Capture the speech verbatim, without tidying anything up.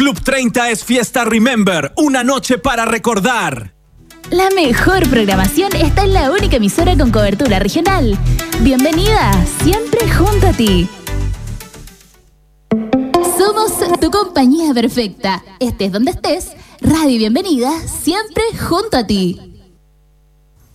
Club treinta es Fiesta Remember, una noche para recordar. La mejor programación está en la única emisora con cobertura regional. Bienvenida, siempre junto a ti. Somos tu compañía perfecta. Estés donde estés, Radio Bienvenida, siempre junto a ti.